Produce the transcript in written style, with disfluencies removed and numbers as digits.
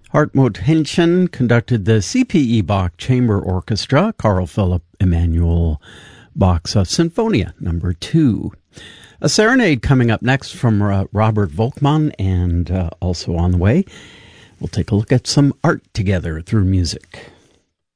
Hartmut Henschen conducted the C.P.E. Bach Chamber Orchestra, Carl Philipp Emanuel Bach's Sinfonia No. 2. A serenade coming up next from Robert Volkmann, and also on the way, we'll take a look at some art together through music.